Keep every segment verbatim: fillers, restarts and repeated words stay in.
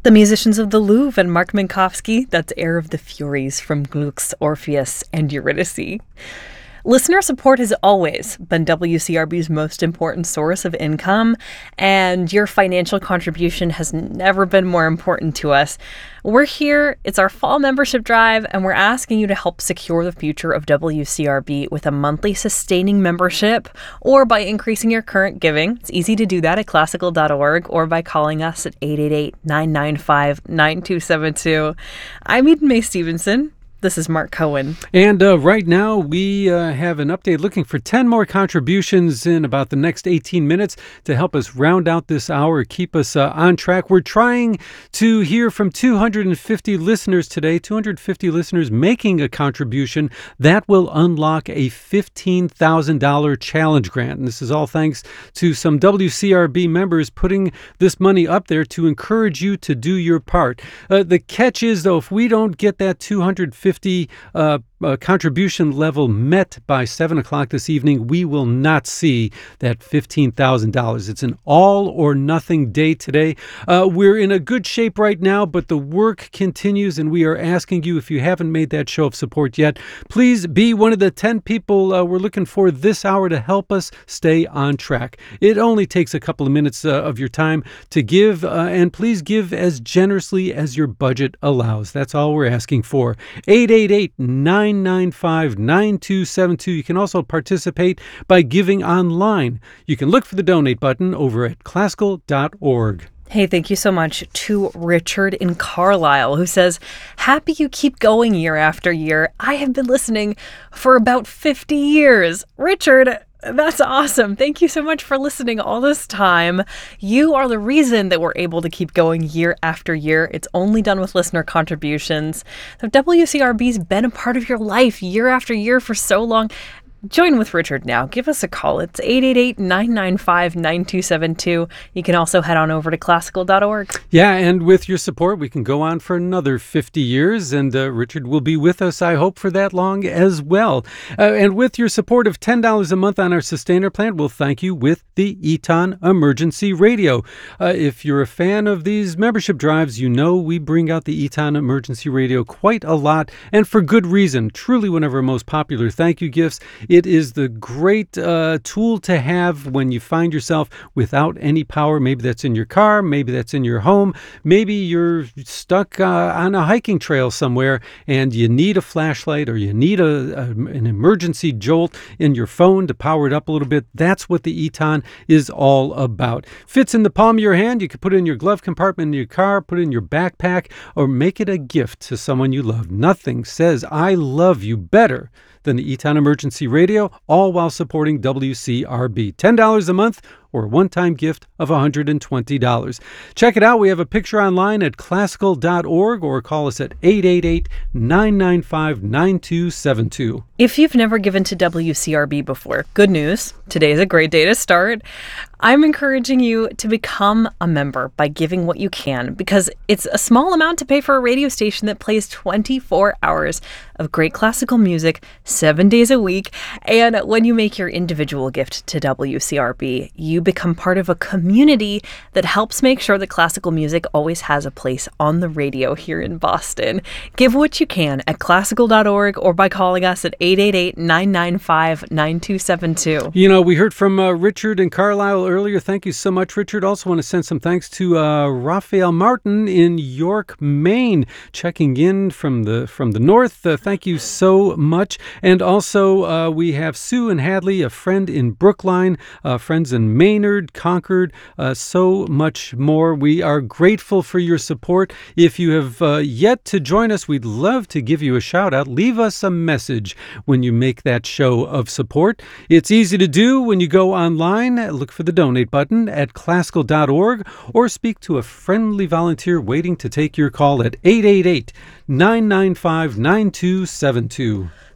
The musicians of the Louvre and Mark Minkowski, that's Air of the Furies from Gluck's Orpheus and Eurydice. Listener support has always been W C R B's most important source of income, and your financial contribution has never been more important to us. We're here, it's our fall membership drive, and we're asking you to help secure the future of W C R B with a monthly sustaining membership or by increasing your current giving. It's easy to do that at classical dot org or by calling us at eight eight eight, nine nine five, nine two seven two. I'm Eden Mae Stevenson. This is Mark Cohen. And uh, right now we uh, have an update looking for ten more contributions in about the next eighteen minutes to help us round out this hour, keep us uh, on track. We're trying to hear from two hundred fifty listeners today, two hundred fifty listeners making a contribution that will unlock a fifteen thousand dollars challenge grant. And this is all thanks to some W C R B members putting this money up there to encourage you to do your part. Uh, the catch is, though, if we don't get that two hundred fifty uh, uh, contribution level met by seven o'clock this evening, we will not see that fifteen thousand dollars. It's an all or nothing day today. Uh, we're in a good shape right now, but the work continues, and we are asking you, if you haven't made that show of support yet, please be one of the ten people uh, we're looking for this hour to help us stay on track. It only takes a couple of minutes uh, of your time to give, uh, and please give as generously as your budget allows. That's all we're asking for. eight eight eight, nine nine five, nine two seven two. You can also participate by giving online. You can look for the donate button over at classical dot org. Hey, thank you so much to Richard in Carlisle, who says, happy you keep going year after year. I have been listening for about fifty years. Richard, that's awesome. Thank you so much for listening all this time. You are the reason that we're able to keep going year after year. It's only done with listener contributions. So W C R B's been a part of your life year after year for so long. Join with Richard now. Give us a call. It's eight eight eight, nine nine five, nine two seven two. You can also head on over to classical dot org. Yeah, and with your support, we can go on for another fifty years, and uh, Richard will be with us, I hope, for that long as well. Uh, and with your support of ten dollars a month on our Sustainer plan, we'll thank you with the Eton Emergency Radio. Uh, if you're a fan of these membership drives, you know we bring out the Eton Emergency Radio quite a lot, and for good reason. Truly one of our most popular thank you gifts. It is the great uh, tool to have when you find yourself without any power. Maybe that's in your car, maybe that's in your home, maybe you're stuck uh, on a hiking trail somewhere and you need a flashlight or you need a, a an emergency jolt in your phone to power it up a little bit. That's what the Eton is all about. Fits in the palm of your hand. You can put it in your glove compartment in your car, put it in your backpack, or make it a gift to someone you love. Nothing says I love you better than the Eton Emergency Radio, all while supporting W C R B. ten dollars a month or a one-time gift of one hundred twenty dollars. Check it out. We have a picture online at classical dot org or call us at eight eight eight, nine nine five, nine two seven two. If you've never given to W C R B before, good news. Today is a great day to start. I'm encouraging you to become a member by giving what you can, because it's a small amount to pay for a radio station that plays twenty-four hours of great classical music seven days a week. And when you make your individual gift to W C R B, you become part of a community that helps make sure that classical music always has a place on the radio here in Boston. Give what you can at classical dot org or by calling us at eight eight eight, nine nine five, nine two seven two. You know, we heard from uh, Richard in Carlisle earlier. Thank you so much, Richard. Also want to send some thanks to uh, Raphael Martin in York, Maine, checking in from the from the north. Uh, thank you so much. And also uh, we have Sue and Hadley, a friend in Brookline, uh, friends in Maynard, Concord, uh, so much more. We are grateful for your support. If you have uh, yet to join us, we'd love to give you a shout out. Leave us a message when you make that show of support. It's easy to do when you go online. Look for the donate button at classical dot org or speak to a friendly volunteer waiting to take your call at eight eight eight, nine nine five, nine two seven two.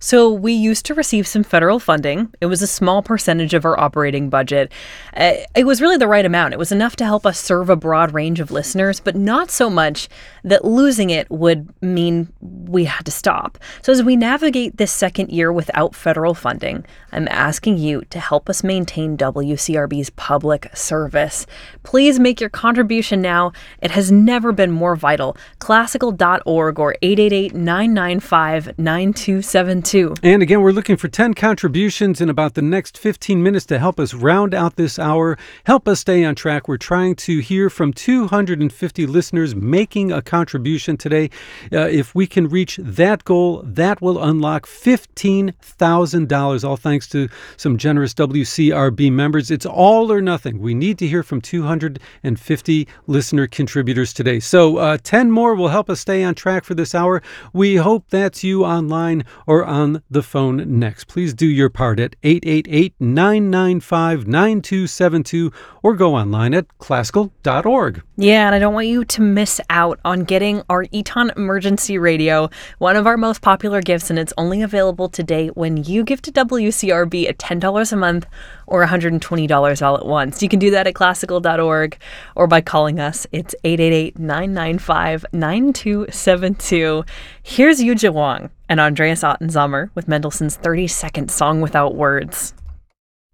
So we used to receive some federal funding. It was a small percentage of our operating budget. Uh, it was really the right amount. It was enough to help us serve a broad range of listeners, but not so much that losing it would mean we had to stop. So as we navigate this second year without federal funding, I'm asking you to help us maintain W C R B's public service. Please make your contribution now. It has never been more vital. classical dot org or eight eight eight, nine nine five, nine two seven two. And again, we're looking for ten contributions in about the next fifteen minutes to help us round out this hour, help us stay on track. We're trying to hear from two hundred fifty listeners making a contribution today. Uh, if we can reach that goal, that will unlock fifteen thousand dollars, all thanks to some generous W C R B members. It's all or nothing. We need to hear from two hundred fifty listener contributors today. So uh, ten more will help us stay on track for this hour. We hope that's you online or on the phone next. Please do your part at eight eight eight, nine nine five, nine two seven two or go online at classical dot org. Yeah, and I don't want you to miss out on getting our Eton Emergency Radio, one of our most popular gifts, and it's only available today when you give to W C R B at ten dollars a month or one hundred twenty dollars all at once. You can do that at classical dot org or by calling us. It's eight eight eight, nine nine five, nine two seven two. Here's Yuja Wang and Andreas Ottenzamer with Mendelssohn's thirty-second Song Without Words.